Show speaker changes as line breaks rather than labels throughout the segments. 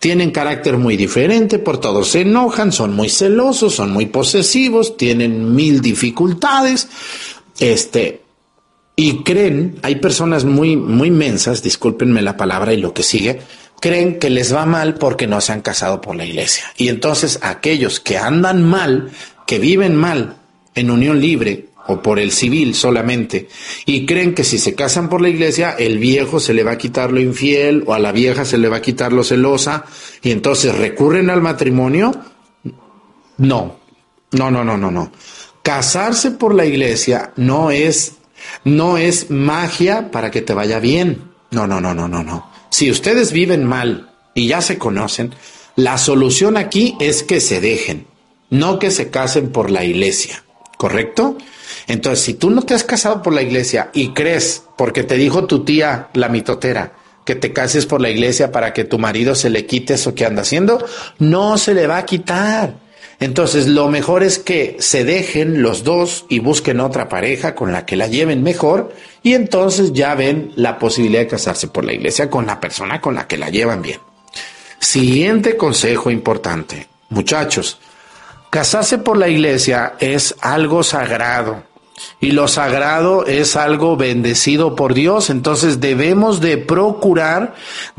tienen carácter muy diferente, por todo se enojan, son muy celosos, son muy posesivos, tienen 1000 dificultades, y creen, hay personas muy mensas, discúlpenme la palabra y lo que sigue, creen que les va mal porque no se han casado por la iglesia. Y entonces aquellos que andan mal, que viven mal en unión libre o por el civil solamente, y creen que si se casan por la iglesia, el viejo se le va a quitar lo infiel o a la vieja se le va a quitar lo celosa, y entonces recurren al matrimonio. No. Casarse por la iglesia no es magia para que te vaya bien. No. Si ustedes viven mal y ya se conocen, la solución aquí es que se dejen, no que se casen por la iglesia, ¿correcto? Entonces, si tú no te has casado por la iglesia y crees, porque te dijo tu tía, la mitotera, que te cases por la iglesia para que tu marido se le quite eso que anda haciendo, no se le va a quitar. Entonces, lo mejor es que se dejen los dos y busquen otra pareja con la que la lleven mejor, y entonces ya ven la posibilidad de casarse por la iglesia con la persona con la que la llevan bien. Siguiente consejo importante. Muchachos, casarse por la iglesia es algo sagrado. Y lo sagrado es algo bendecido por Dios, entonces debemos de procurar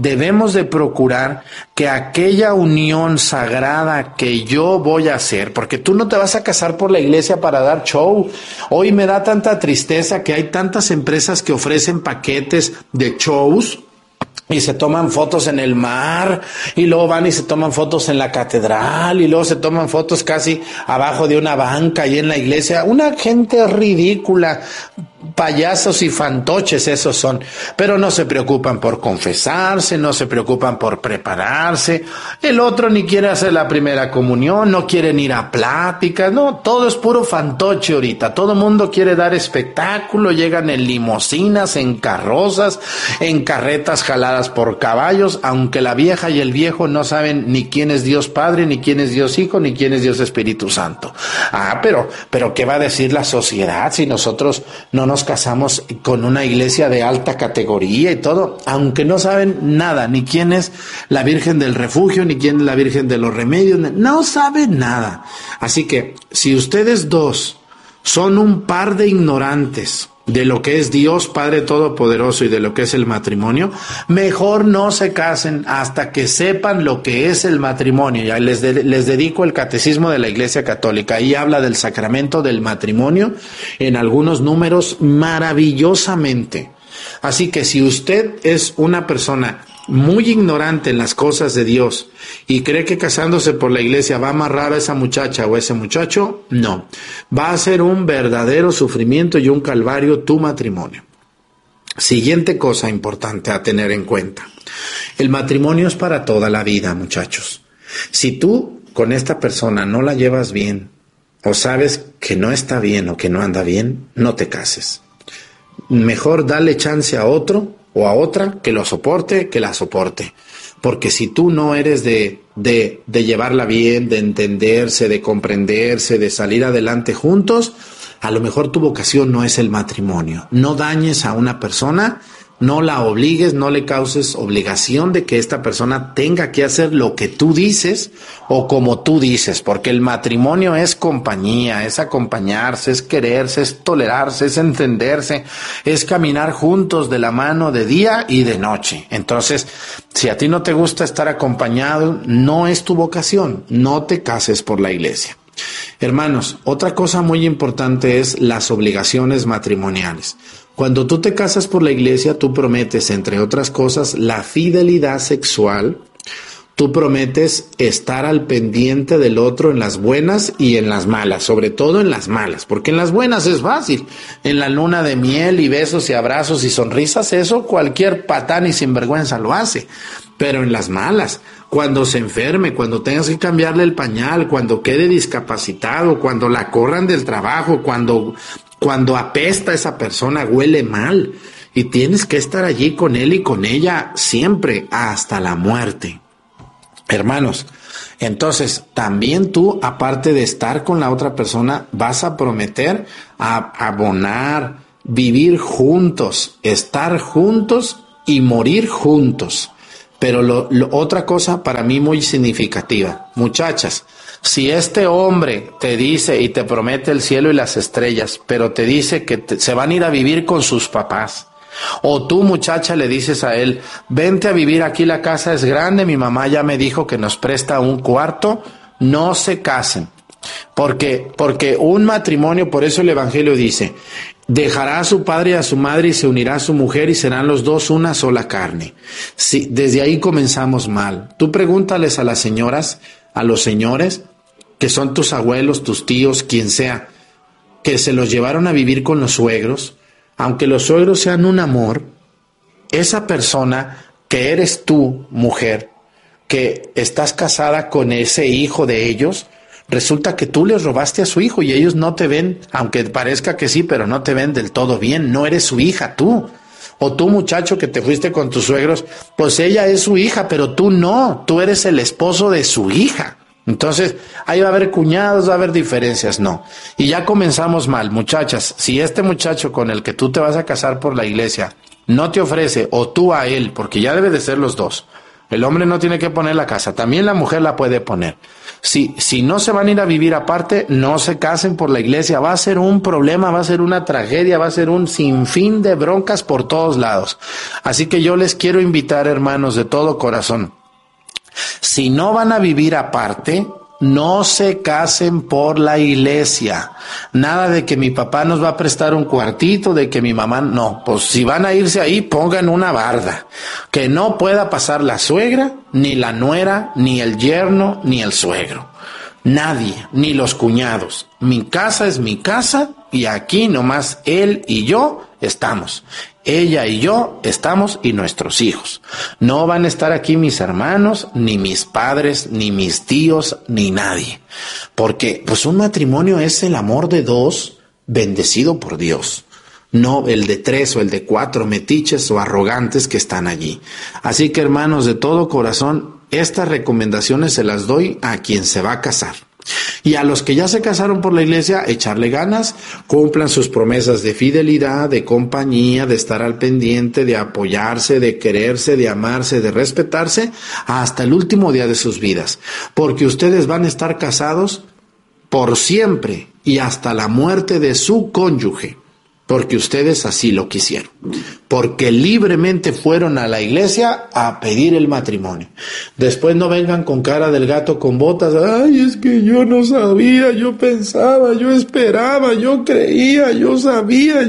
que aquella unión sagrada que yo voy a hacer, porque tú no te vas a casar por la iglesia para dar show. Hoy me da tanta tristeza que hay tantas empresas que ofrecen paquetes de shows y se toman fotos en el mar, y luego van y se toman fotos en la catedral, y luego se toman fotos casi abajo de una banca y en la iglesia. Una gente ridícula, payasos y fantoches esos son, pero no se preocupan por confesarse, no se preocupan por prepararse. El otro ni quiere hacer la primera comunión, no quieren ir a pláticas, no, todo es puro fantoche ahorita. Todo el mundo quiere dar espectáculo, llegan en limusinas, en carrozas, en carretas jaladas por caballos, aunque la vieja y el viejo no saben ni quién es Dios Padre, ni quién es Dios Hijo, ni quién es Dios Espíritu Santo. Pero ¿qué va a decir la sociedad si nosotros no nos casamos con una iglesia de alta categoría y todo? Aunque no saben nada, ni quién es la Virgen del Refugio, ni quién es la Virgen de los Remedios, no saben nada. Así que si ustedes dos son un par de ignorantes de lo que es Dios Padre Todopoderoso y de lo que es el matrimonio, mejor no se casen hasta que sepan lo que es el matrimonio. Ya les dedico el Catecismo de la Iglesia Católica. Ahí habla del sacramento del matrimonio en algunos números maravillosamente. Así que si usted es una persona muy ignorante en las cosas de Dios y cree que casándose por la iglesia va a amarrar a esa muchacha o a ese muchacho, no. Va a ser un verdadero sufrimiento y un calvario tu matrimonio. Siguiente cosa importante a tener en cuenta. El matrimonio es para toda la vida, muchachos. Si tú con esta persona no la llevas bien, o sabes que no está bien o que no anda bien, no te cases. Mejor dale chance a otro o a otra que lo soporte, que la soporte. Porque si tú no eres de llevarla bien, de entenderse, de comprenderse, de salir adelante juntos, a lo mejor tu vocación no es el matrimonio. No dañes a una persona, no la obligues, no le causes obligación de que esta persona tenga que hacer lo que tú dices o como tú dices, porque el matrimonio es compañía, es acompañarse, es quererse, es tolerarse, es entenderse, es caminar juntos de la mano de día y de noche. Entonces, si a ti no te gusta estar acompañado, no es tu vocación, no te cases por la iglesia. Hermanos, otra cosa muy importante es las obligaciones matrimoniales. Cuando tú te casas por la iglesia, tú prometes, entre otras cosas, la fidelidad sexual. Tú prometes estar al pendiente del otro en las buenas y en las malas, sobre todo en las malas, porque en las buenas es fácil. En la luna de miel y besos y abrazos y sonrisas, eso cualquier patán y sinvergüenza lo hace. Pero en las malas, cuando se enferme, cuando tengas que cambiarle el pañal, cuando quede discapacitado, cuando la corran del trabajo, cuando apesta esa persona, huele mal, y tienes que estar allí con él y con ella siempre hasta la muerte. Hermanos, entonces también tú, aparte de estar con la otra persona, vas a prometer a abonar, vivir juntos, estar juntos y morir juntos. Pero otra cosa para mí muy significativa, muchachas, si este hombre te dice y te promete el cielo y las estrellas, pero te dice que se van a ir a vivir con sus papás, o tú, muchacha, le dices a él, vente a vivir aquí, la casa es grande, mi mamá ya me dijo que nos presta un cuarto, no se casen. Porque un matrimonio, por eso el Evangelio dice, dejará a su padre y a su madre y se unirá a su mujer y serán los dos una sola carne. Sí, desde ahí comenzamos mal. Tú pregúntales a las señoras, a los señores, que son tus abuelos, tus tíos, quien sea, que se los llevaron a vivir con los suegros, aunque los suegros sean un amor, esa persona que eres tú, mujer, que estás casada con ese hijo de ellos, resulta que tú les robaste a su hijo y ellos no te ven, aunque parezca que sí, pero no te ven del todo bien, no eres su hija tú. O tú, muchacho, que te fuiste con tus suegros, pues ella es su hija, pero tú no, tú eres el esposo de su hija. Entonces, ahí va a haber cuñados, va a haber diferencias, no. Y ya comenzamos mal, muchachas. Si este muchacho con el que tú te vas a casar por la iglesia no te ofrece, o tú a él, porque ya debe de ser los dos. El hombre no tiene que poner la casa, también la mujer la puede poner. Si no se van a ir a vivir aparte, no se casen por la iglesia. Va a ser un problema, va a ser una tragedia, va a ser un sinfín de broncas por todos lados. Así que yo les quiero invitar, hermanos, de todo corazón. Si no van a vivir aparte, no se casen por la iglesia. Nada de que mi papá nos va a prestar un cuartito, de que mi mamá, no. Pues si van a irse ahí, pongan una barda. Que no pueda pasar la suegra, ni la nuera, ni el yerno, ni el suegro. Nadie, ni los cuñados. Mi casa es mi casa y aquí nomás él y yo estamos. Ella y yo estamos y nuestros hijos. No van a estar aquí mis hermanos, ni mis padres, ni mis tíos, ni nadie. Porque pues un matrimonio es el amor de dos bendecido por Dios. No el de 3 o el de 4 metiches o arrogantes que están allí. Así que, hermanos, de todo corazón, estas recomendaciones se las doy a quien se va a casar. Y a los que ya se casaron por la iglesia, echarle ganas, cumplan sus promesas de fidelidad, de compañía, de estar al pendiente, de apoyarse, de quererse, de amarse, de respetarse, hasta el último día de sus vidas. Porque ustedes van a estar casados por siempre y hasta la muerte de su cónyuge. Porque ustedes así lo quisieron, porque libremente fueron a la iglesia a pedir el matrimonio. Después no vengan con cara del gato con botas, ay, es que yo no sabía, yo pensaba, yo esperaba, yo creía, yo sabía,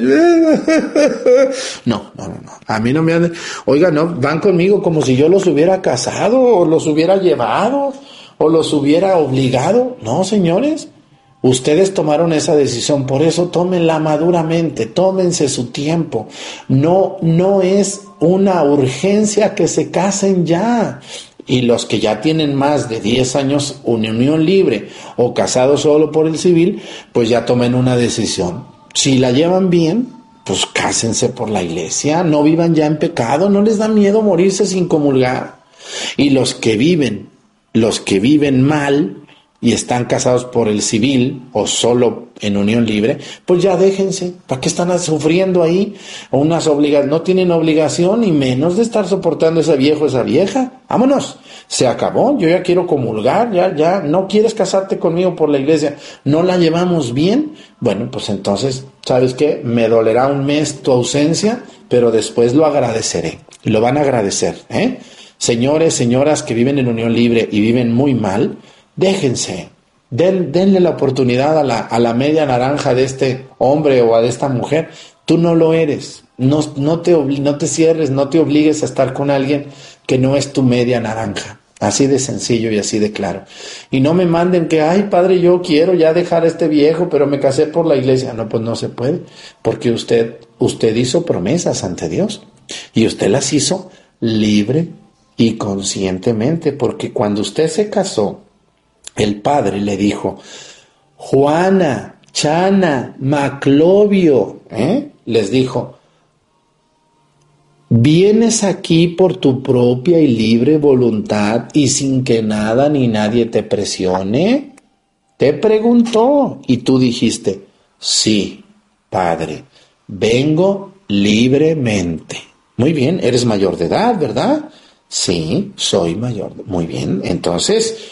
No, a mí no me han... Oiga, no, van conmigo como si yo los hubiera casado, o los hubiera llevado, o los hubiera obligado. No, señores. Ustedes tomaron esa decisión, por eso tómenla maduramente, tómense su tiempo. No es una urgencia que se casen ya. Y los que ya tienen más de 10 años unión libre o casados solo por el civil, pues ya tomen una decisión. Si la llevan bien, pues cásense por la iglesia, no vivan ya en pecado, no les da miedo morirse sin comulgar. Y los que viven mal, y están casados por el civil o solo en unión libre, pues ya déjense. ¿Para qué están sufriendo ahí? No tienen obligación ni menos de estar soportando ese viejo, esa vieja. Vámonos, se acabó, yo ya quiero comulgar, ya, no quieres casarte conmigo por la iglesia, no la llevamos bien. Bueno, pues entonces, ¿sabes qué? Me dolerá un mes tu ausencia, pero después lo agradeceré, lo van a agradecer, ¿eh? Señores, señoras que viven en unión libre y viven muy mal, déjense, denle la oportunidad a la media naranja de este hombre o a esta mujer. Tú no lo eres, no te cierres, no te obligues a estar con alguien que no es tu media naranja. Así de sencillo y así de claro. Y no me manden que, ay padre, yo quiero ya dejar a este viejo, pero me casé por la iglesia. No, pues no se puede, porque usted hizo promesas ante Dios y usted las hizo libre y conscientemente, porque cuando usted se casó, el padre le dijo, Juana, Chana, Maclovio, les dijo, vienes aquí por tu propia y libre voluntad y sin que nada ni nadie te presione. Te preguntó y tú dijiste, sí, padre, vengo libremente. Muy bien, eres mayor de edad, ¿verdad? Sí, soy mayor. Muy bien, entonces,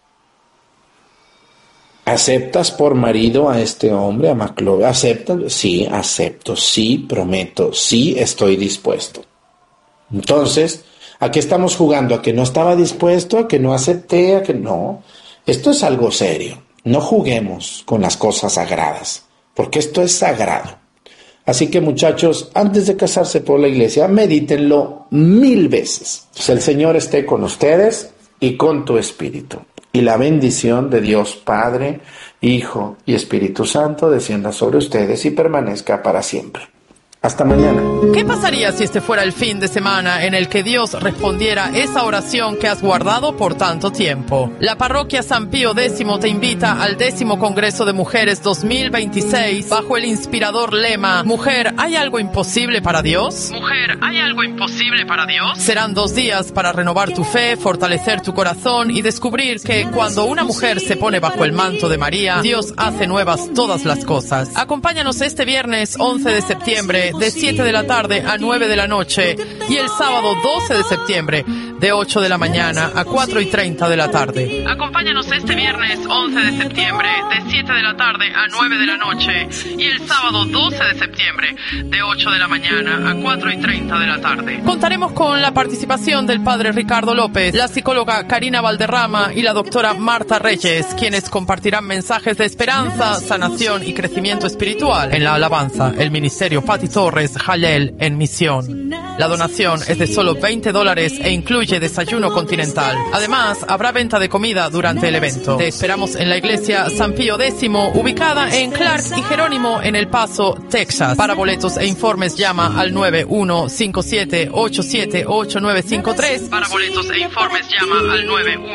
¿aceptas por marido a este hombre, a McLovin? ¿Aceptas? Sí, acepto, sí, prometo, sí, estoy dispuesto. Entonces, ¿a qué estamos jugando? ¿A que no estaba dispuesto? ¿A que no acepté? ¿A que no? Esto es algo serio. No juguemos con las cosas sagradas, porque esto es sagrado. Así que, muchachos, antes de casarse por la iglesia, medítenlo 1000 veces. Pues el Señor esté con ustedes y con tu espíritu. Y la bendición de Dios Padre, Hijo y Espíritu Santo descienda sobre ustedes y permanezca para siempre. Hasta mañana.
¿Qué pasaría si este fuera el fin de semana en el que Dios respondiera esa oración que has guardado por tanto tiempo? La parroquia San Pío X te invita al 10º Congreso de Mujeres 2026 bajo el inspirador lema Mujer, ¿hay algo imposible para Dios? Mujer, ¿hay algo imposible para Dios? Serán 2 días para renovar tu fe, fortalecer tu corazón y descubrir que cuando una mujer se pone bajo el manto de María, Dios hace nuevas todas las cosas. Acompáñanos este viernes 11 de septiembre de 7 de la tarde a 9 de la noche y el sábado 12 de septiembre de 8 de la mañana a 4:30 de la tarde. Acompáñanos este viernes 11 de septiembre de 7 de la tarde a 9 de la noche y el sábado 12 de septiembre de 8 de la mañana a 4:30 de la tarde. Contaremos con la participación del padre Ricardo López, la psicóloga Karina Valderrama y la doctora Marta Reyes, quienes compartirán mensajes de esperanza, sanación y crecimiento espiritual. En la alabanza, el ministerio Pati Torres Jalel en misión. La donación es de solo $20 e incluye desayuno continental. Además, habrá venta de comida durante el evento. Te esperamos en la iglesia San Pío X, ubicada en Clark y Jerónimo en El Paso, Texas. Para boletos e informes llama al 9157878953. Para boletos e informes llama al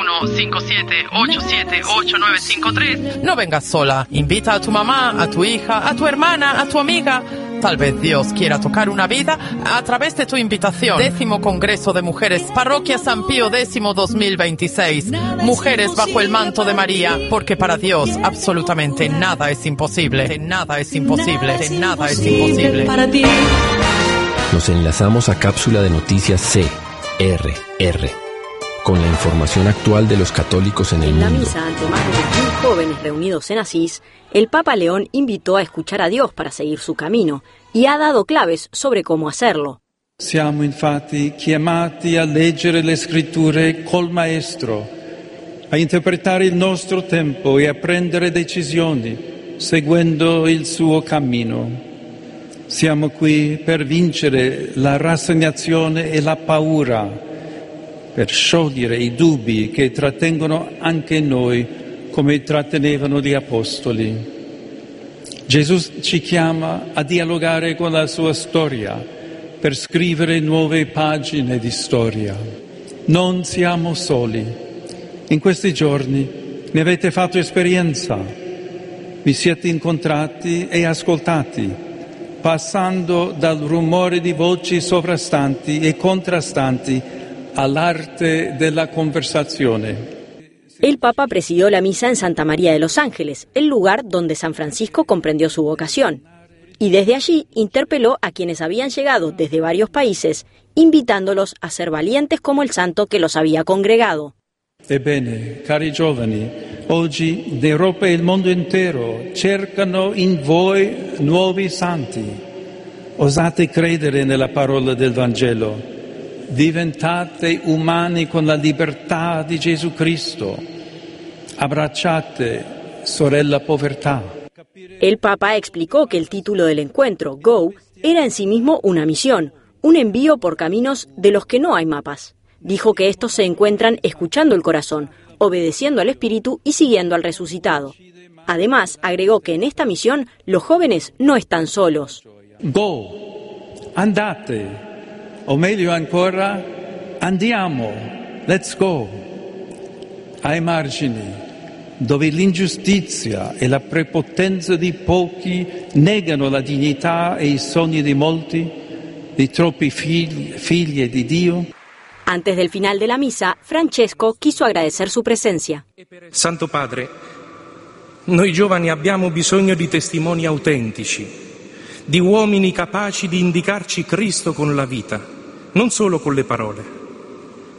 9157878953. No vengas sola. Invita a tu mamá, a tu hija, a tu hermana, a tu amiga. Tal vez Dios quiera tocar una vida a través de tu invitación. 10º Congreso de Mujeres, Parroquia San Pío X 2026. Mujeres bajo el manto de María, porque para Dios absolutamente nada es imposible. Nada es imposible. Nada es imposible. Para ti.
Nos enlazamos a Cápsula de Noticias CRR, con la información actual de los católicos en el mundo.
En la misa ante más de 1000 jóvenes reunidos en Asís, el Papa León invitó a escuchar a Dios para seguir su camino y ha dado claves sobre cómo hacerlo.
Siamo infatti chiamati a leggere le scritture col Maestro, a interpretare il nostro tempo e a prendere decisioni seguendo il suo cammino. Siamo qui per vincere la rassegnazione e la paura, per sciogliere i dubbi che trattengono anche noi come trattenevano gli apostoli. Gesù ci chiama a dialogare con la sua storia per scrivere nuove pagine di storia. Non siamo soli. In questi giorni ne avete fatto esperienza. Vi siete incontrati e ascoltati, passando dal rumore di voci sovrastanti e contrastanti all'arte della conversazione.
El Papa presidió la misa en Santa María de los Ángeles, el lugar donde San Francisco comprendió su vocación. Y desde allí interpeló a quienes habían llegado desde varios países, invitándolos a ser valientes como el santo que los había congregado.
Ebbene, cari giovani, oggi l'Europa e il mondo intero cercano in voi nuovi santi. Osate credere nella parola del Vangelo. Diventate umani con la libertà di Gesù Cristo. Abbracciate, sorella povertà.
El Papa explicó que el título del encuentro, Go, era en sí mismo una misión, un envío por caminos de los que no hay mapas. Dijo que estos se encuentran escuchando el corazón, obedeciendo al Espíritu y siguiendo al resucitado. Además, agregó que en esta misión los jóvenes no están solos.
Go, andate. O meglio ancora, andiamo, let's go, ai margini, dove l'ingiustizia e la prepotenza di pochi negano la dignità e i sogni di molti, di troppi figli di Dio.
Antes del final de la misa, Francesco quiso agradecer su presencia.
Santo Padre, noi giovani abbiamo bisogno di testimoni autentici, di uomini capaci di indicarci Cristo con la vita, non solo con le parole.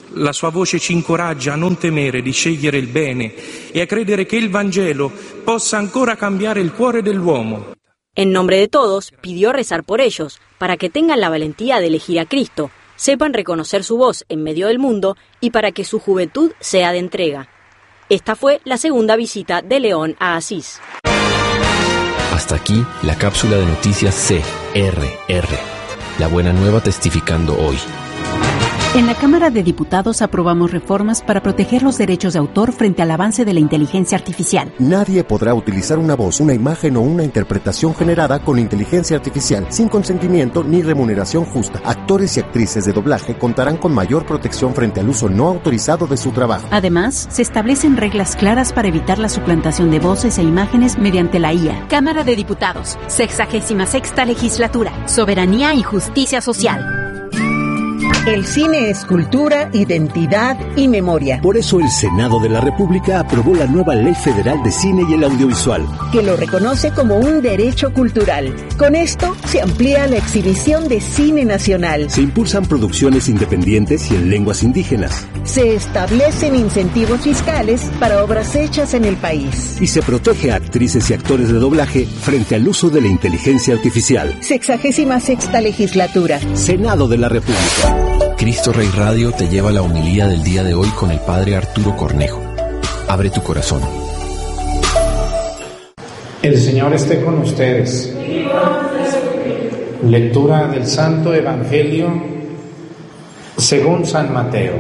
La sua voce ci incoraggia a non temere di scegliere il bene e a credere che il Vangelo possa ancora cambiare il cuore dell'uomo.
En nombre de todos, pidió rezar por ellos, para que tengan la valentía de elegir a Cristo, sepan reconocer su voz en medio del mundo y para que su juventud sea de entrega. Esta fue la segunda visita de León a Asís.
Hasta aquí la cápsula de noticias CRR. La buena nueva testificando hoy.
En la Cámara de Diputados aprobamos reformas para proteger los derechos de autor frente al avance de la inteligencia artificial.
Nadie podrá utilizar una voz, una imagen o una interpretación generada con inteligencia artificial sin consentimiento ni remuneración justa. Actores y actrices de doblaje contarán con mayor protección frente al uso no autorizado de su trabajo.
Además, se establecen reglas claras para evitar la suplantación de voces e imágenes mediante la IA.
Cámara de Diputados, 66ª Legislatura, Soberanía y Justicia Social.
El cine es cultura, identidad y memoria.
Por eso el Senado de la República aprobó la nueva Ley Federal de Cine y el Audiovisual,
que lo reconoce como un derecho cultural. Con esto se amplía la exhibición de cine nacional.
Se impulsan producciones independientes y en lenguas indígenas.
Se establecen incentivos fiscales para obras hechas en el país.
Y se protege a actrices y actores de doblaje frente al uso de la inteligencia artificial.
66ª Legislatura.
Senado de la República.
Cristo Rey Radio te lleva la homilía del día de hoy con el Padre Arturo Cornejo. Abre tu corazón.
El Señor esté con ustedes. Lectura del Santo Evangelio según San Mateo.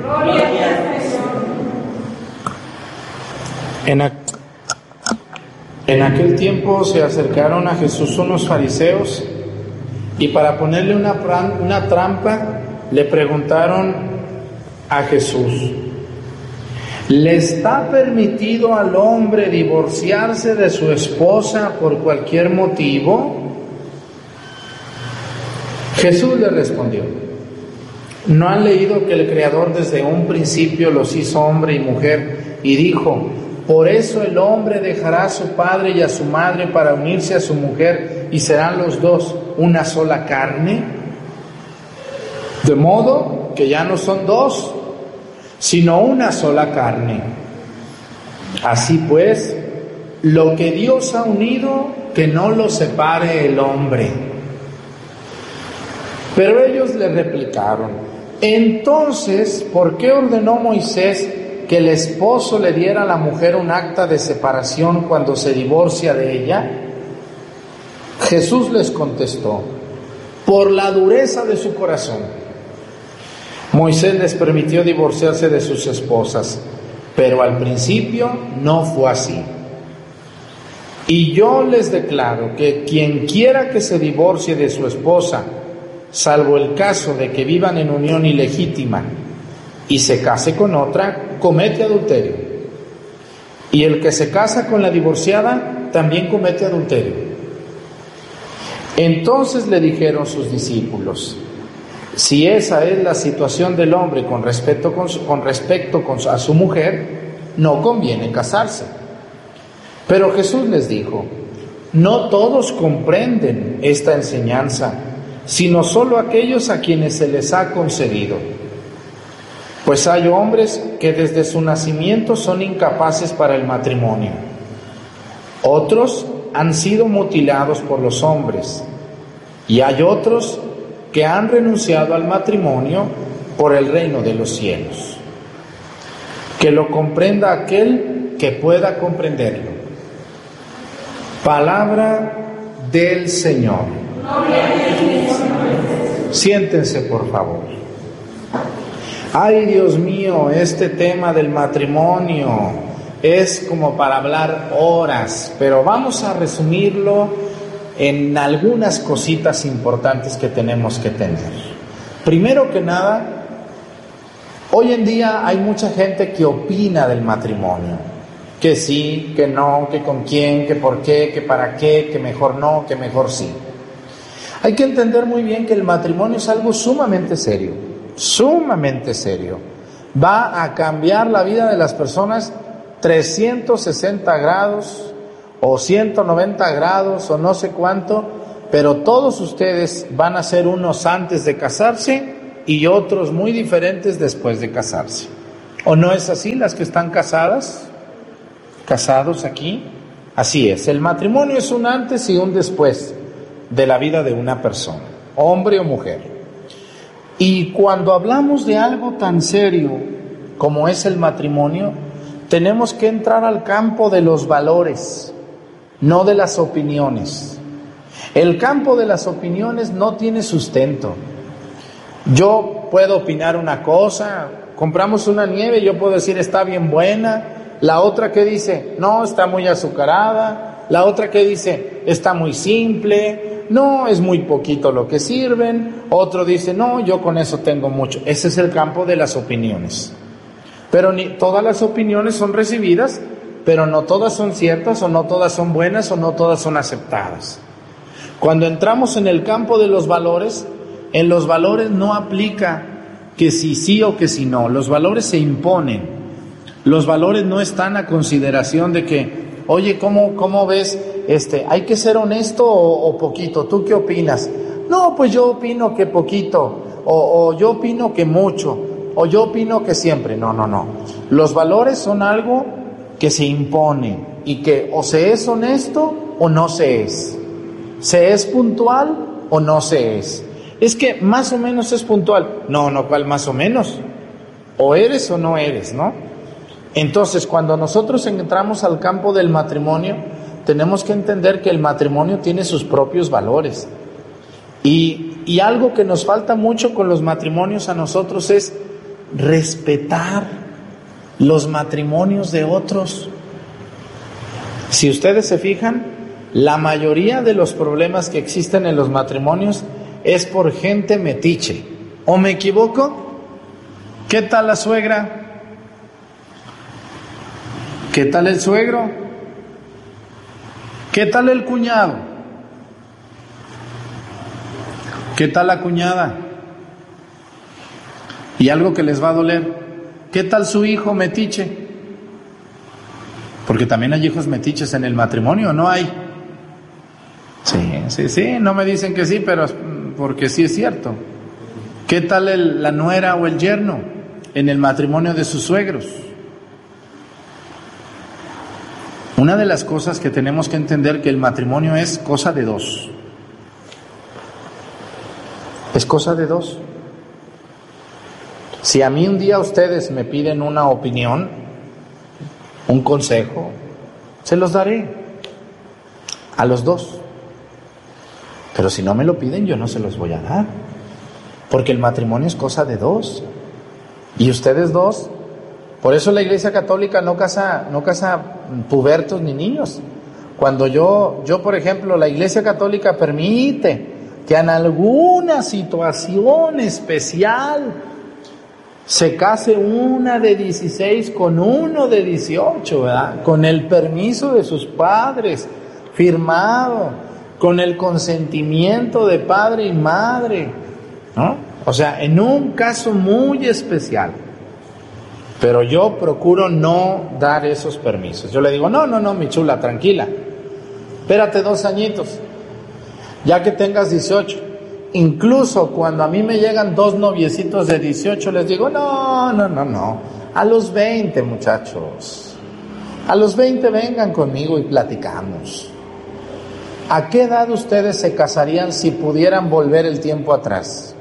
En aquel tiempo se acercaron a Jesús unos fariseos y para ponerle una trampa le preguntaron a Jesús: ¿le está permitido al hombre divorciarse de su esposa por cualquier motivo? Jesús le respondió: ¿no han leído que el Creador desde un principio los hizo hombre y mujer? Y dijo: por eso el hombre dejará a su padre y a su madre para unirse a su mujer y serán los dos una sola carne. De modo que ya no son dos, sino una sola carne. Así pues, lo que Dios ha unido, que no lo separe el hombre. Pero ellos le replicaron: entonces, ¿por qué ordenó Moisés que el esposo le diera a la mujer un acta de separación cuando se divorcia de ella? Jesús les contestó: por la dureza de su corazón. Moisés les permitió divorciarse de sus esposas, pero al principio no fue así. Y yo les declaro que quien quiera que se divorcie de su esposa, salvo el caso de que vivan en unión ilegítima y se case con otra, comete adulterio. Y el que se casa con la divorciada también comete adulterio. Entonces le dijeron sus discípulos: si esa es la situación del hombre con respecto a su mujer, no conviene casarse. Pero Jesús les dijo: no todos comprenden esta enseñanza, sino solo aquellos a quienes se les ha concedido. Pues hay hombres que desde su nacimiento son incapaces para el matrimonio. Otros han sido mutilados por los hombres, y hay otros que han renunciado al matrimonio por el reino de los cielos. Que lo comprenda aquel que pueda comprenderlo. Palabra del Señor. Siéntense, por favor. Ay, Dios mío, este tema del matrimonio es como para hablar horas, pero vamos a resumirlo en algunas cositas importantes que tenemos que tener. Primero que nada, hoy en día hay mucha gente que opina del matrimonio, que sí, que no, que con quién, que por qué, que para qué, que mejor no, que mejor sí. Hay que entender muy bien que el matrimonio es algo sumamente serio, va a cambiar la vida de las personas 360 grados o 190 grados o no sé cuánto, pero todos ustedes van a ser unos antes de casarse y otros muy diferentes después de casarse. ¿O no es así las que están casados aquí? Así es, el matrimonio es un antes y un después de la vida de una persona, hombre o mujer. Y cuando hablamos de algo tan serio como es el matrimonio, tenemos que entrar al campo de los valores, no de las opiniones. El campo de las opiniones no tiene sustento. Yo puedo opinar una cosa, compramos una nieve y yo puedo decir está bien buena, la otra que dice no, está muy azucarada, la otra que dice está muy simple, no, es muy poquito lo que sirven, otro dice no, yo con eso tengo mucho. Ese es el campo de las opiniones. Pero todas las opiniones son recibidas, pero no todas son ciertas, o no todas son buenas, o no todas son aceptadas. Cuando entramos en el campo de los valores, en los valores no aplica que si sí o que si no. Los valores se imponen. Los valores no están a consideración de que, oye, ¿cómo ves? ¿Hay que ser honesto o poquito? ¿Tú qué opinas? No, pues yo opino que poquito, o yo opino que mucho, o yo opino que siempre. No. Los valores son algo que se impone y que o se es honesto o no se es. ¿Se es puntual o no se es? Es que más o menos es puntual. No, ¿cuál más o menos? O eres o no eres, ¿no? Entonces, cuando nosotros entramos al campo del matrimonio, tenemos que entender que el matrimonio tiene sus propios valores. Y algo que nos falta mucho con los matrimonios a nosotros es respetar los matrimonios de otros. Si ustedes se fijan, la mayoría de los problemas que existen en los matrimonios es por gente metiche. ¿O me equivoco? ¿Qué tal la suegra? ¿Qué tal el suegro? ¿Qué tal el cuñado? ¿Qué tal la cuñada? Y algo que les va a doler, ¿qué tal su hijo metiche? Porque también hay hijos metiches en el matrimonio, ¿no hay? Sí, no me dicen que sí, pero porque sí es cierto. ¿Qué tal la nuera o el yerno en el matrimonio de sus suegros? Una de las cosas que tenemos que entender que el matrimonio es cosa de dos. Es cosa de dos. Si a mí un día ustedes me piden una opinión, un consejo, se los daré a los dos. Pero si no me lo piden, yo no se los voy a dar. Porque el matrimonio es cosa de dos. Y ustedes dos. Por eso la Iglesia Católica no casa pubertos ni niños. Cuando yo por ejemplo, la Iglesia Católica permite que en alguna situación especial se case una de 16 con uno de 18, ¿verdad? Con el permiso de sus padres, firmado, con el consentimiento de padre y madre, ¿no? O sea, en un caso muy especial. Pero yo procuro no dar esos permisos. Yo le digo, no, mi chula, tranquila. Espérate 2 añitos, ya que tengas 18. Incluso cuando a mí me llegan 2 noviecitos de 18, les digo, no. A los 20, muchachos. A los 20 vengan conmigo y platicamos. ¿A qué edad ustedes se casarían si pudieran volver el tiempo atrás?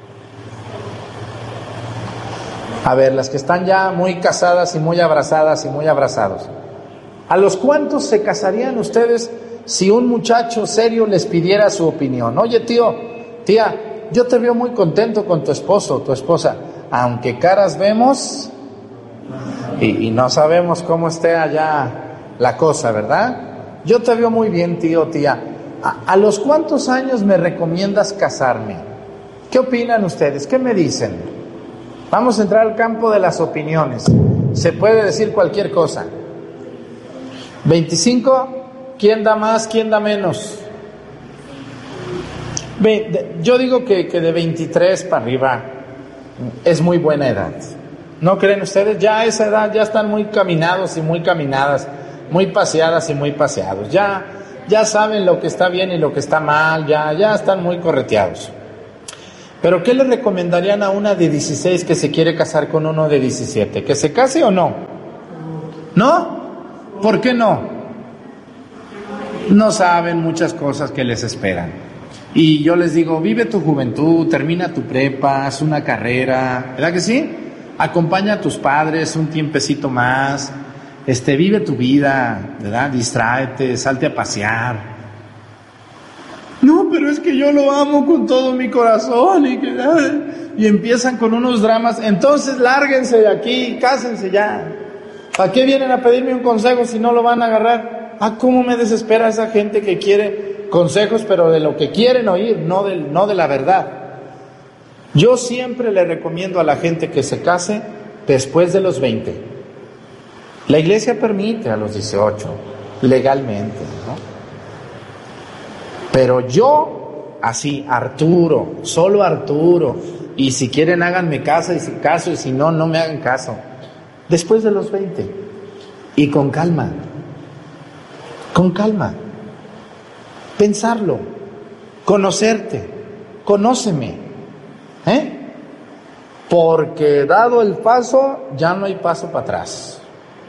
A ver, las que están ya muy casadas y muy abrazadas y muy abrazados. ¿A los cuántos se casarían ustedes si un muchacho serio les pidiera su opinión? Oye, tía, yo te veo muy contento con tu esposo, tu esposa, aunque caras vemos y no sabemos cómo esté allá la cosa, ¿verdad? Yo te veo muy bien, tío, tía. ¿A los cuántos años me recomiendas casarme? ¿Qué opinan ustedes? ¿Qué me dicen? Vamos a entrar al campo de las opiniones. Se puede decir cualquier cosa. 25, ¿quién da más, quién da menos? Yo digo que de 23 para arriba es muy buena edad. ¿No creen ustedes? Ya a esa edad ya están muy caminados y muy caminadas, muy paseadas y muy paseados. Ya saben lo que está bien y lo que está mal, ya están muy correteados. Pero ¿qué le recomendarían a una de 16 que se quiere casar con uno de 17? ¿Que se case o no? ¿No? ¿Por qué no? No saben muchas cosas que les esperan. Y yo les digo, vive tu juventud, termina tu prepa, haz una carrera, ¿verdad que sí? Acompaña a tus padres un tiempecito más, vive tu vida, ¿verdad? Distráete, salte a pasear. No, pero es que yo lo amo con todo mi corazón y empiezan con unos dramas. Entonces lárguense de aquí, cásense ya. ¿Para qué vienen a pedirme un consejo si no lo van a agarrar? Cómo me desespera esa gente que quiere consejos, pero de lo que quieren oír, no de la verdad. Yo siempre le recomiendo a la gente que se case después de los 20. La iglesia permite a los 18, legalmente, ¿no? Pero yo, así, Arturo, solo Arturo, y si quieren háganme caso, y si no, no me hagan caso. Después de los 20, y con calma, pensarlo, conocerte, conóceme, porque dado el paso, ya no hay paso para atrás.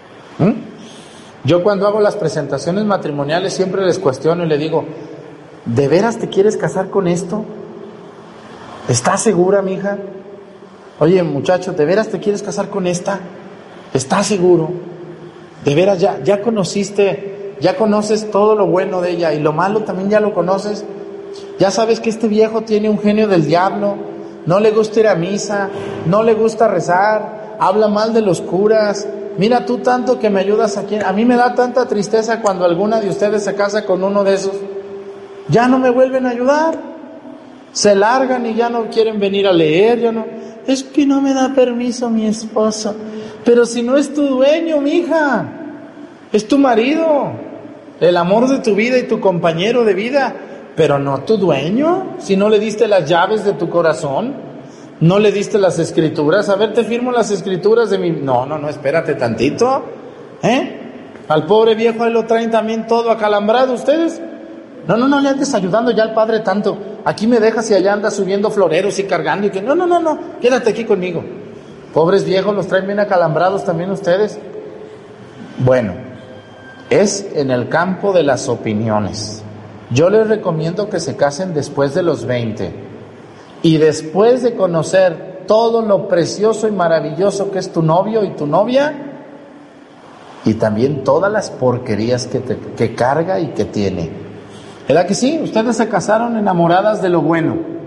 Yo cuando hago las presentaciones matrimoniales siempre les cuestiono y le digo, ¿de veras te quieres casar con esto? ¿Estás segura, mija? Oye, muchacho, ¿de veras te quieres casar con esta? ¿Estás seguro? ¿De veras ya conociste, ya conoces todo lo bueno de ella y lo malo también ya lo conoces? Ya sabes que este viejo tiene un genio del diablo, no le gusta ir a misa, no le gusta rezar, habla mal de los curas. Mira tú tanto que me ayudas aquí. A mí me da tanta tristeza cuando alguna de ustedes se casa con uno de esos. Ya no me vuelven a ayudar, se largan y ya no quieren venir a leer, ya no. Es que no me da permiso mi esposo. Pero si no es tu dueño, mija, es tu marido, el amor de tu vida y tu compañero de vida, pero no tu dueño. Si no le diste las llaves de tu corazón, no le diste las escrituras. A ver, te firmo las escrituras de mi... No, espérate tantito, al pobre viejo ahí lo traen también todo acalambrado ustedes. No le andes ayudando ya al padre tanto. Aquí me dejas y allá andas subiendo floreros y cargando y que no, quédate aquí conmigo. Pobres viejos, los traen bien acalambrados también ustedes. Bueno, es en el campo de las opiniones. Yo les recomiendo que se casen después de los 20 y después de conocer todo lo precioso y maravilloso que es tu novio y tu novia y también todas las porquerías que carga y que tiene. ¿Verdad que sí? Ustedes se casaron enamoradas de lo bueno.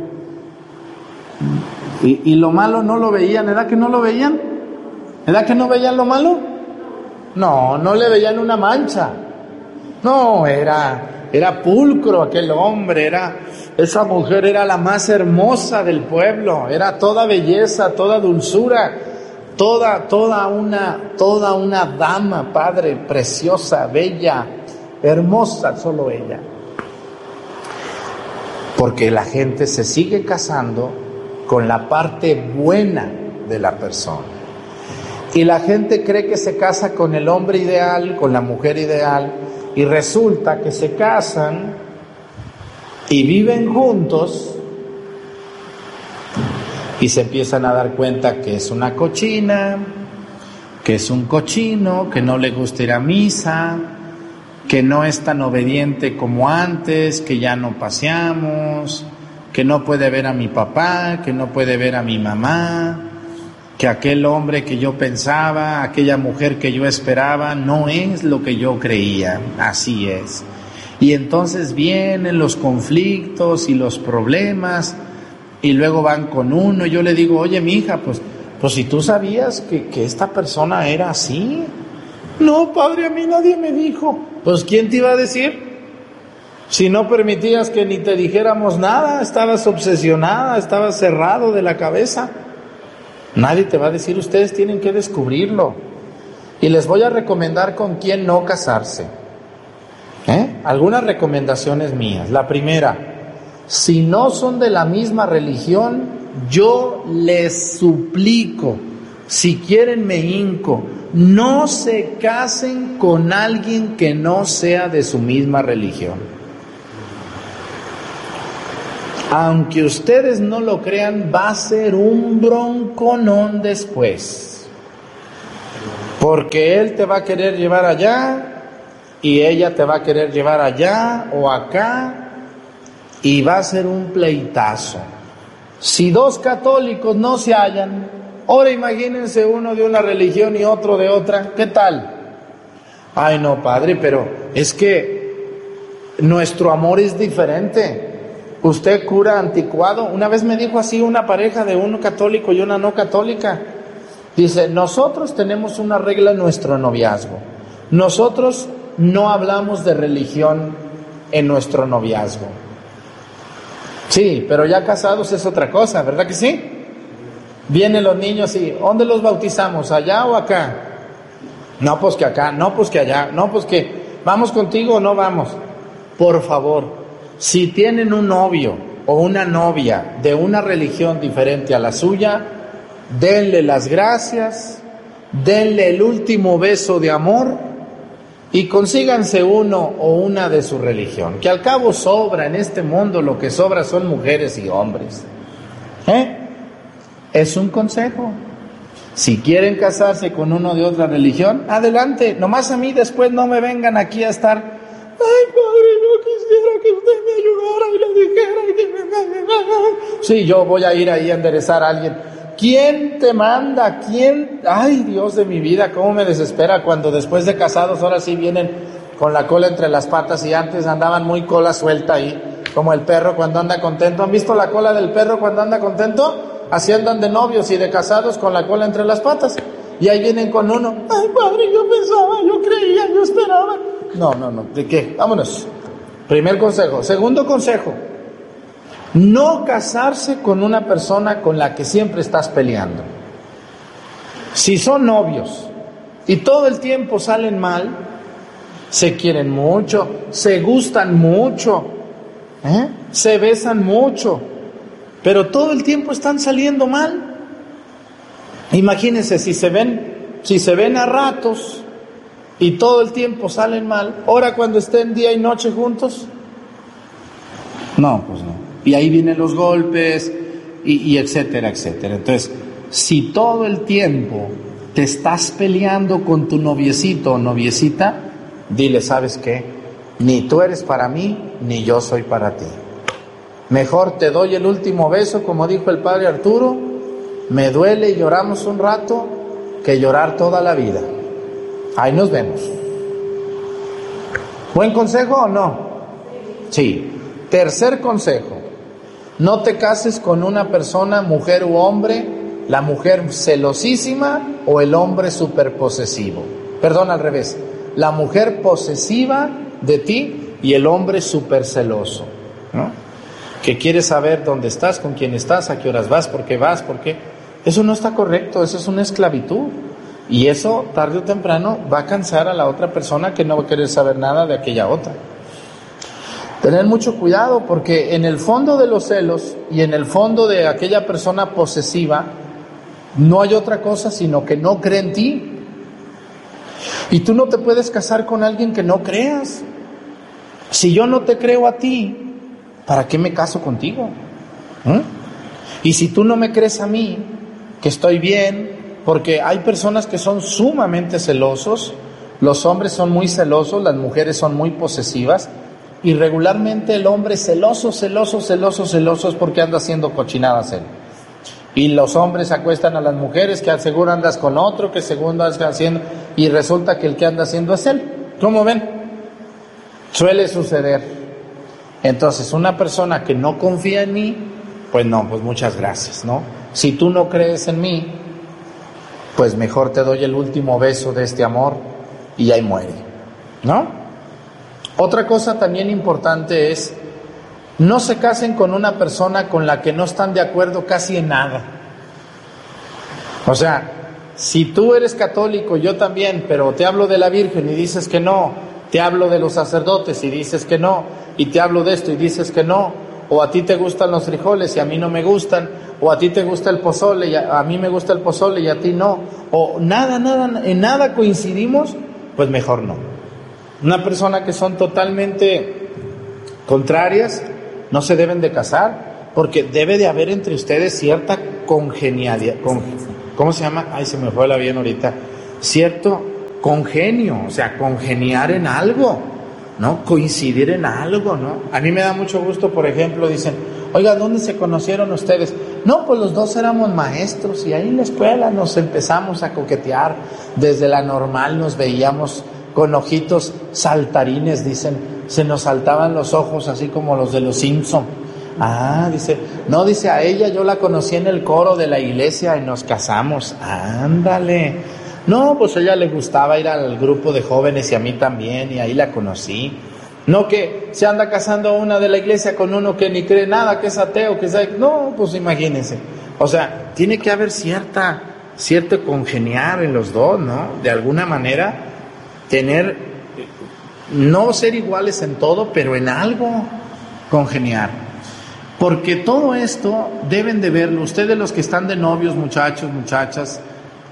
Y lo malo no lo veían. ¿Verdad que no lo veían? ¿Verdad que no veían lo malo? No le veían una mancha. No, era pulcro aquel hombre, esa mujer era la más hermosa del pueblo, era toda belleza, toda dulzura, toda una dama, padre, preciosa, bella, hermosa, solo ella. Porque la gente se sigue casando con la parte buena de la persona. Y la gente cree que se casa con el hombre ideal, con la mujer ideal, y resulta que se casan y viven juntos y se empiezan a dar cuenta que es una cochina, que es un cochino, que no le gusta ir a misa, que no es tan obediente como antes, que ya no paseamos, que no puede ver a mi papá, que no puede ver a mi mamá, que aquel hombre que yo pensaba, aquella mujer que yo esperaba, no es lo que yo creía. Así es. Y entonces vienen los conflictos y los problemas, y luego van con uno, y yo le digo, oye, mija, pues si tú sabías que esta persona era así. No, padre, a mí nadie me dijo. Pues ¿quién te iba a decir? Si no permitías que ni te dijéramos nada, estabas obsesionada, estabas cerrado de la cabeza. Nadie te va a decir, ustedes tienen que descubrirlo. Y les voy a recomendar con quién no casarse. Algunas recomendaciones mías. La primera, si no son de la misma religión, yo les suplico, si quieren me hinco, no se casen con alguien que no sea de su misma religión. aunque ustedes no lo crean, va a ser un bronconón después. Porque él te va a querer llevar allá y ella te va a querer llevar allá o acá y va a ser un pleitazo. Si dos católicos no se hallan, ahora imagínense uno de una religión y otro de otra, ¿qué tal? Ay no, padre, pero es que nuestro amor es diferente. Usted cura anticuado. Una vez me dijo así una pareja de uno católico y una no católica. Dice, nosotros tenemos una regla en nuestro noviazgo. Nosotros no hablamos de religión en nuestro noviazgo. Sí, pero ya casados es otra cosa, ¿verdad que sí? Vienen los niños y, ¿dónde los bautizamos? ¿Allá o acá? No, pues que acá, no, pues que allá, no, pues que, ¿vamos contigo o no vamos? Por favor, si tienen un novio o una novia de una religión diferente a la suya, denle las gracias, denle el último beso de amor y consíganse uno o una de su religión, que al cabo sobra en este mundo, lo que sobra son mujeres y hombres. Es un consejo. Si quieren casarse con uno de otra religión, adelante, nomás a mí después no me vengan aquí a estar, ay padre, yo quisiera que usted me ayudara y le dijera. Sí, yo voy a ir ahí a enderezar a alguien. ¿Quién te manda? ¿Quién? Ay, Dios de mi vida, cómo me desespera cuando después de casados ahora sí vienen con la cola entre las patas y antes andaban muy cola suelta ahí, como el perro cuando anda contento. ¿Han visto la cola del perro cuando anda contento? Así andan de novios y de casados con la cola entre las patas. Y ahí vienen con uno, ay padre, yo pensaba, yo creía, yo esperaba. No, ¿de qué? Vámonos. Primer consejo. Segundo consejo. No casarse con una persona con la que siempre estás peleando. Si son novios y todo el tiempo salen mal, se quieren mucho, se gustan mucho, se besan mucho, pero todo el tiempo están saliendo mal. Imagínense si se ven a ratos y todo el tiempo salen mal, ahora cuando estén día y noche juntos, no, pues no. Y ahí vienen los golpes y etcétera, etcétera. Entonces, si todo el tiempo te estás peleando con tu noviecito o noviecita, dile, ¿sabes qué? Ni tú eres para mí, ni yo soy para ti. Mejor te doy el último beso, como dijo el padre Arturo, me duele y lloramos un rato, que llorar toda la vida. Ahí nos vemos. ¿Buen consejo o no? Sí. Tercer consejo. No te cases con una persona, mujer u hombre, la mujer celosísima o el hombre superposesivo. Perdón, al revés. La mujer posesiva de ti y el hombre superceloso, ¿no? Que quiere saber dónde estás, con quién estás, a qué horas vas, por qué vas, por qué. Eso no está correcto, eso es una esclavitud. Y eso, tarde o temprano, va a cansar a la otra persona que no va a querer saber nada de aquella otra. Tener mucho cuidado porque en el fondo de los celos y en el fondo de aquella persona posesiva no hay otra cosa sino que no cree en ti. Y tú no te puedes casar con alguien que no creas. Si yo no te creo a ti, ¿para qué me caso contigo? Y si tú no me crees a mí, que estoy bien, porque hay personas que son sumamente celosos, los hombres son muy celosos, las mujeres son muy posesivas. Y regularmente el hombre celoso es porque anda haciendo cochinadas él. Y los hombres acuestan a las mujeres que seguro andas con otro, que seguro andas haciendo, y resulta que el que anda haciendo es él. ¿Cómo ven? Suele suceder. Entonces, una persona que no confía en mí, pues no, pues muchas gracias, ¿no? Si tú no crees en mí, pues mejor te doy el último beso de este amor y ahí muere, ¿no? Otra cosa también importante es, no se casen con una persona con la que no están de acuerdo casi en nada. O sea, si tú eres católico, yo también, pero te hablo de la Virgen y dices que no, te hablo de los sacerdotes y dices que no, y te hablo de esto y dices que no, o a ti te gustan los frijoles y a mí no me gustan, o a ti te gusta el pozole y a mí me gusta el pozole y a ti no, o en nada coincidimos, pues mejor no. Una persona que son totalmente contrarias no se deben de casar. porque debe de haber entre ustedes cierta congenialidad, ¿cómo se llama? Ay, se me fue la bien ahorita. Cierto congenio, o sea, congeniar en algo, ¿no? Coincidir en algo, ¿no? A mí me da mucho gusto, por ejemplo, dicen, oiga, ¿dónde se conocieron ustedes? No, pues los dos éramos maestros y ahí en la escuela nos empezamos a coquetear. Desde la normal nos veíamos con ojitos saltarines, dicen, se nos saltaban los ojos así como los de los Simpson. Ah, dice, no, dice, a ella yo la conocí en el coro de la iglesia y nos casamos. Ándale. No, pues a ella le gustaba ir al grupo de jóvenes y a mí también, y ahí la conocí. No que se anda casando una de la iglesia con uno que ni cree nada, que es ateo, que es... No, pues imagínense. O sea, tiene que haber cierto congeniar en los dos, ¿no? De alguna manera, tener, no ser iguales en todo, pero en algo congeniar. Porque todo esto deben de verlo. Ustedes los que están de novios, muchachos, muchachas,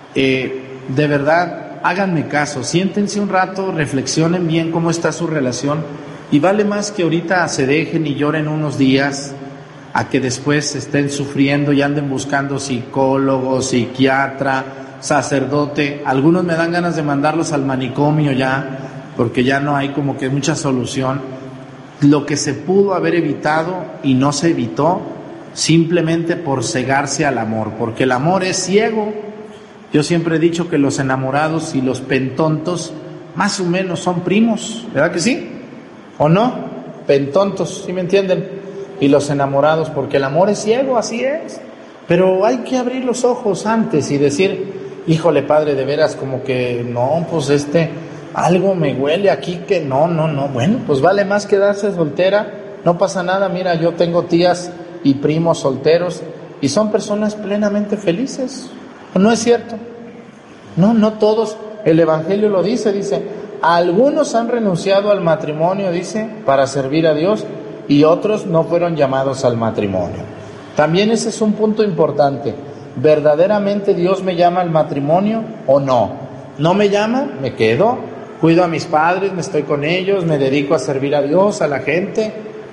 de verdad, háganme caso, siéntense un rato, reflexionen bien cómo está su relación, y vale más que ahorita se dejen y lloren unos días a que después estén sufriendo y anden buscando psicólogo, psiquiatra, sacerdote. Algunos me dan ganas de mandarlos al manicomio ya, porque ya no hay como que mucha solución. Lo que se pudo haber evitado y no se evitó simplemente por cegarse al amor, porque el amor es ciego. Yo siempre he dicho que los enamorados y los pentontos más o menos son primos, ¿verdad que sí? ¿O no? Pentontos, ¿sí me entienden? Y los enamorados, porque el amor es ciego, así es. Pero hay que abrir los ojos antes y decir, híjole, padre, de veras, como que no, pues algo me huele aquí que no, bueno, pues vale más quedarse soltera, no pasa nada. Mira, yo tengo tías y primos solteros y son personas plenamente felices. ¿No es cierto? No todos, el Evangelio lo dice, algunos han renunciado al matrimonio, dice, para servir a Dios, y otros no fueron llamados al matrimonio. También ese es un punto importante. ¿Verdaderamente Dios me llama al matrimonio o no? ¿No me llama? Me quedo, cuido a mis padres, me estoy con ellos, me dedico a servir a Dios, a la gente,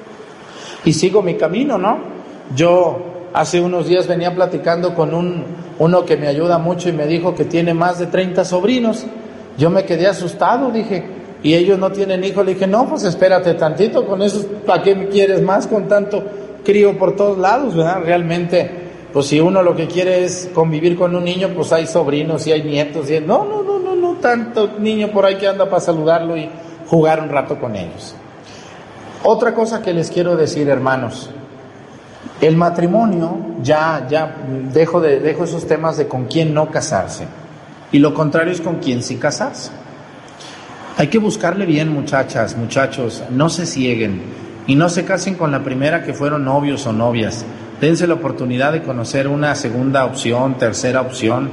y sigo mi camino, ¿no? Yo hace unos días venía platicando con uno que me ayuda mucho y me dijo que tiene más de 30 sobrinos. Yo me quedé asustado, dije, ¿y ellos no tienen hijos? Le dije, no, pues espérate tantito, con eso, ¿para qué me quieres más con tanto crío por todos lados, verdad? Realmente, pues si uno lo que quiere es convivir con un niño, pues hay sobrinos y hay nietos, y no, tanto niño por ahí que anda para saludarlo y jugar un rato con ellos. Otra cosa que les quiero decir, hermanos, el matrimonio, ya dejo esos temas de con quién no casarse, y lo contrario es con quién sí casarse. Hay que buscarle bien, muchachas, muchachos, no se cieguen y no se casen con la primera que fueron novios o novias. Dense la oportunidad de conocer una segunda opción, tercera opción,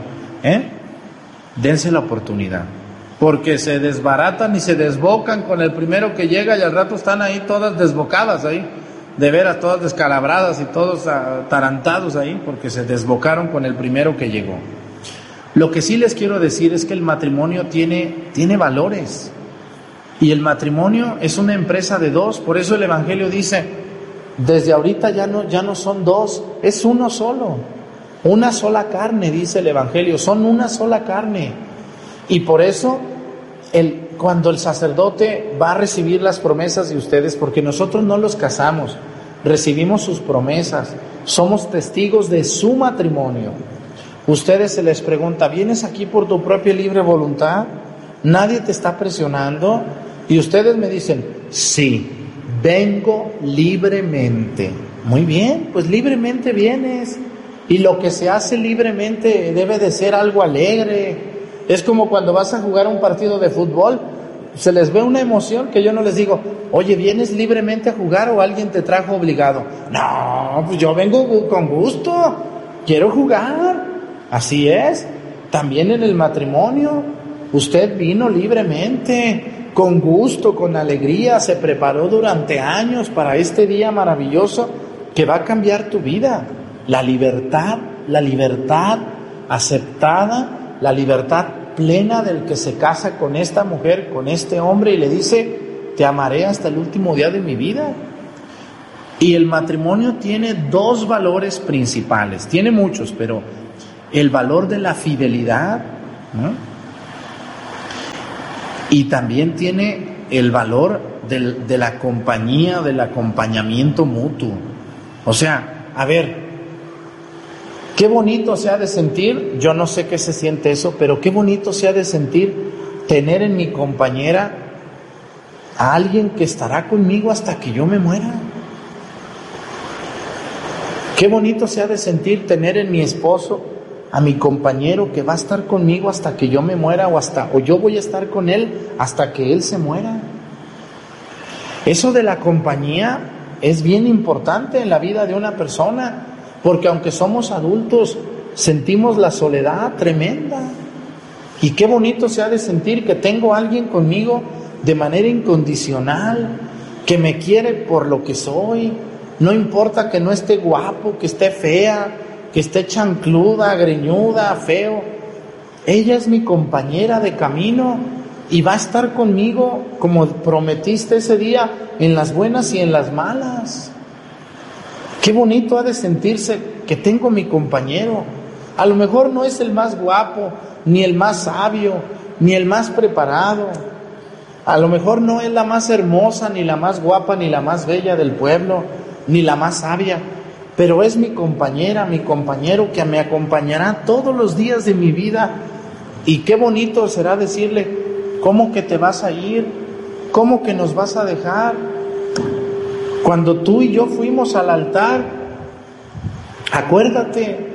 dense la oportunidad, porque se desbaratan y se desbocan con el primero que llega y al rato están ahí todas desbocadas ahí, de veras, todas descalabradas y todos atarantados ahí, porque se desbocaron con el primero que llegó. Lo que sí les quiero decir es que el matrimonio tiene valores, y el matrimonio es una empresa de dos. Por eso el Evangelio dice, desde ahorita ya no son dos, es uno solo, una sola carne, dice el Evangelio, son una sola carne. Y por eso cuando el sacerdote va a recibir las promesas de ustedes, porque nosotros no los casamos, recibimos sus promesas, somos testigos de su matrimonio. Ustedes se les pregunta, ¿vienes aquí por tu propia libre voluntad? ¿Nadie te está presionando? Y ustedes me dicen, sí, vengo libremente. Muy bien, pues libremente vienes. Y lo que se hace libremente debe de ser algo alegre. Es como cuando vas a jugar un partido de fútbol, se les ve una emoción que yo no les digo, oye, ¿vienes libremente a jugar o alguien te trajo obligado? No, pues yo vengo con gusto, quiero jugar. Así es, también en el matrimonio, usted vino libremente, con gusto, con alegría, se preparó durante años para este día maravilloso que va a cambiar tu vida. La libertad aceptada, la libertad plena del que se casa con esta mujer, con este hombre, y le dice, te amaré hasta el último día de mi vida. Y el matrimonio tiene dos valores principales, tiene muchos, pero el valor de la fidelidad, ¿no? Y también tiene el valor de la compañía, del acompañamiento mutuo. O sea, a ver, qué bonito se ha de sentir, yo no sé qué se siente eso, pero qué bonito se ha de sentir tener en mi compañera a alguien que estará conmigo hasta que yo me muera. Qué bonito se ha de sentir tener en mi esposo a mi compañero que va a estar conmigo hasta que yo me muera o yo voy a estar con él hasta que él se muera. Eso de la compañía es bien importante en la vida de una persona, porque aunque somos adultos, sentimos la soledad tremenda. Y qué bonito se ha de sentir que tengo a alguien conmigo de manera incondicional, que me quiere por lo que soy. No importa que no esté guapo, que esté fea, que esté chancluda, greñuda, feo. Ella es mi compañera de camino y va a estar conmigo como prometiste ese día, en las buenas y en las malas. Qué bonito ha de sentirse que tengo mi compañero. A lo mejor no es el más guapo, ni el más sabio, ni el más preparado. A lo mejor no es la más hermosa, ni la más guapa, ni la más bella del pueblo, ni la más sabia, pero es mi compañera, mi compañero que me acompañará todos los días de mi vida. Y qué bonito será decirle: ¿cómo que te vas a ir? ¿Cómo que nos vas a dejar? Cuando tú y yo fuimos al altar, acuérdate,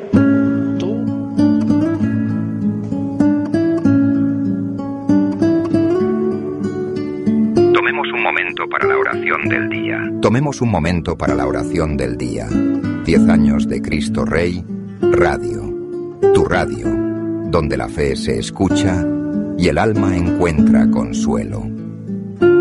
para la oración del día. Tomemos un momento para la oración del día. 10 años de Cristo Rey, Radio. Tu radio, donde la fe se escucha y el alma encuentra consuelo.